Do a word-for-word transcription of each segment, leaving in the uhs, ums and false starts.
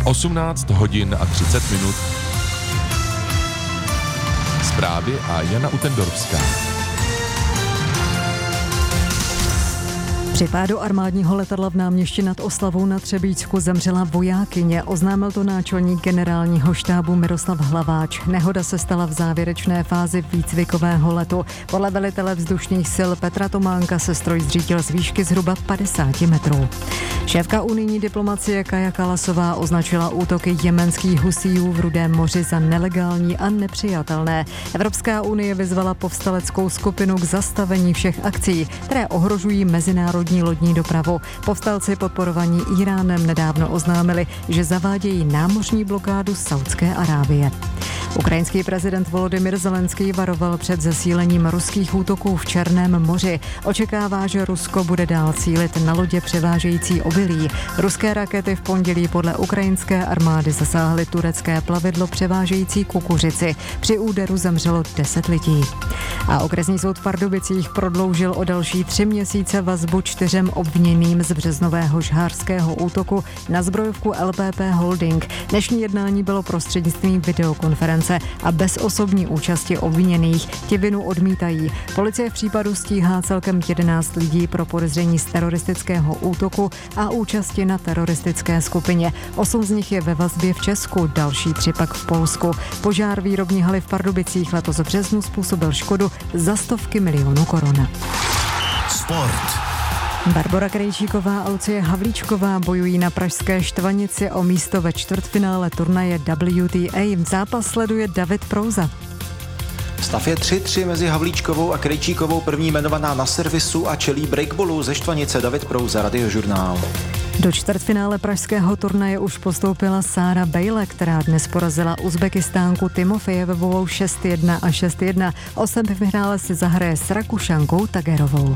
osmnáct hodin a třicet minut. Zprávy a Jana Utendorská. Při pádu armádního letadla v Náměšti nad Oslavou na Třebíčsku zemřela vojákyně, oznámil to náčelník generálního štábu Miroslav Hlaváč. Nehoda se stala v závěrečné fázi výcvikového letu. Podle velitele vzdušných sil Petra Tománka se stroj zřítil z výšky zhruba padesát metrů. Šéfka unijní diplomacie Kaja Kalasová označila útoky jemenských husíjů v Rudém moři za nelegální a nepřijatelné. Evropská unie vyzvala povstaleckou skupinu k zastavení všech akcí, které ohrožují mezinárodní lodní dopravu. Povstalci podporovaní Íránem nedávno oznámili, že zavádějí námořní blokádu Saudské Arábie. Ukrajinský prezident Volodymyr Zelenský varoval před zesílením ruských útoků v Černém moři. Očekává, že Rusko bude dál cílit na lodě převážející obilí. Ruské rakety v pondělí podle ukrajinské armády zasáhly turecké plavidlo převážející kukuřici. Při úderu zemřelo deset lidí. A okresní soud v Pardubicích prodloužil o další tři měsíce vazbu čtyřem obviněným z březnového žhářského útoku na zbrojovku L P P Holding. Dnešní jednání bylo prostřednictvím videokonference a bez osobní účasti obviněných. Ti vinu odmítají. Policie v případu stíhá celkem jedenáct lidí pro podezření z teroristického útoku a účasti na teroristické skupině. Osm z nich je ve vazbě v Česku, další tři pak v Polsku. Požár výrobní haly v Pardubicích letos v březnu způsobil škodu za stovky milionů korun. Sport. Barbora Krejčíková a Lucie Havlíčková bojují na pražské Štvanici o místo ve čtvrtfinále turnaje W T A. Zápas sleduje David Prouza. Stav je tři tři mezi Havlíčkovou a Krejčíkovou, první jmenovaná na servisu a čelí breakballu ze Štvanice. David Prouza, Radiožurnál. Do čtvrtfinále pražského turnaje už postoupila Sára Bejle, která dnes porazila Uzbekistánku Timofejevovou šest jedna a šest jedna. O semifinále si zahraje s Rakušankou Tagerovou.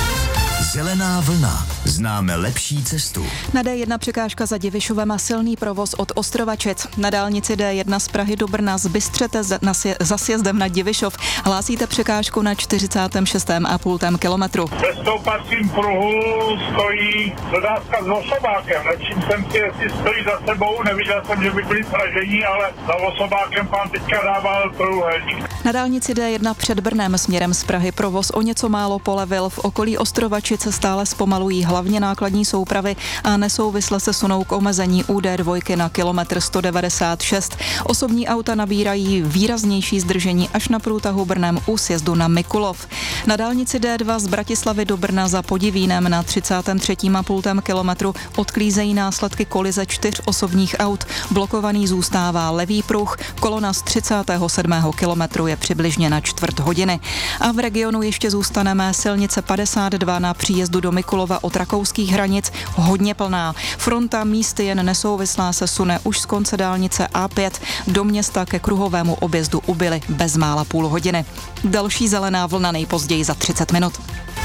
Zelená vlna. Známe lepší cestu. Na D jedna překážka za Divišovem a silný provoz od Ostrovačic. Na dálnici D jedna z Prahy do Brna z Bystřete za sjezdem na Divišov hlásíte překážku na čtyřicátém šestém a půl kilometru. Ve stoupacím pruhu stojí dodávka s osobákem. Nečím jsem si, jestli stojí za sebou, neviděl jsem, že by byli sražení, ale za osobákem pán teďka dával průhelník. Na dálnici D jedna před Brnem směrem z Prahy provoz o něco málo polevil. V okolí Ostrovačic se stále zpomalují hlavně nákladní soupravy a nesouvisle se sunou k omezení U D dva na kilometr sto devadesát šest. Osobní auta nabírají výraznější zdržení až na průtahu Brnem u sjezdu na Mikulov. Na dálnici D dva z Bratislavy do Brna za Podivínem na třicátém třetím a půl kilometru odklízejí následky kolize čtyř osobních aut. Blokovaný zůstává levý pruh, kolona z třicátého sedmého kilometru je přibližně na čtvrt hodiny. A v regionu ještě zůstaneme. Silnice padesát dva na příjezdu do Mikulova od rakouských hranic hodně plná. Fronta místy jen nesouvislá se sune už z konce dálnice A pět do města ke kruhovému objezdu ubyly bezmála půl hodiny. Další zelená vlna nejpozději za třicet minut.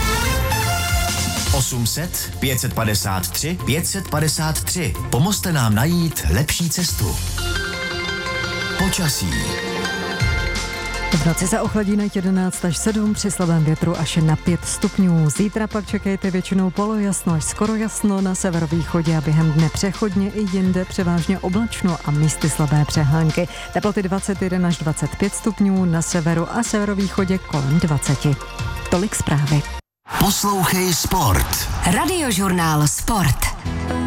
osm set, pět set padesát tři, pět set padesát tři. Pomozte nám najít lepší cestu. Počasí. V noci se ochladí na jedenáct až sedm, při slabém větru až na pět stupňů. Zítra pak čekejte většinou polojasno až skoro jasno na severovýchodě a během dne přechodně i jinde převážně oblačno a místy slabé přehánky. Teploty dvacet jedna až dvacet pět stupňů, na severu a severovýchodě kolem dvacet. Tolik zprávy. Poslouchej Sport. Radiožurnál Sport.